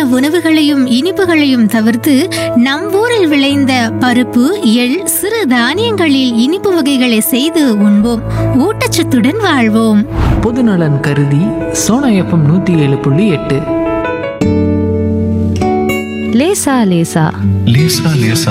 உணவுகளையும் இனிப்புகளையும் தவிர்த்து நம் ஊரில் விளைந்த பருப்பு, எள், சிறு தானியங்களில் இனிப்பு வகைகளை செய்து உண்போம். ஊட்டச்சத்துடன் வாழ்வோம். பொதுநலன் கருதி சோனா எஃப்எம் 107.8. லேசா லேசா லேசா லேசா